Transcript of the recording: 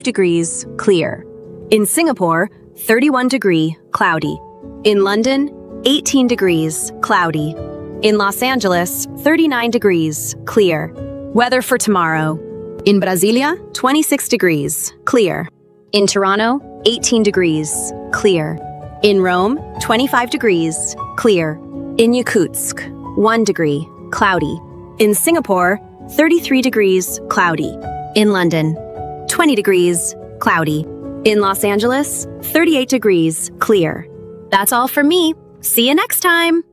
degrees, clear. In Singapore, 31 degree, cloudy. In London, 18 degrees, cloudy. In Los Angeles, 39 degrees, clear. Weather for tomorrow. In Brasilia, 26 degrees, clear. In Toronto, 18 degrees, clear. In Rome, 25 degrees, clear. In Yakutsk, 1 degree, cloudy. In Singapore, 33 degrees, cloudy. In London, 20 degrees, cloudy. In Los Angeles, 38 degrees, clear. That's all from me. See you next time.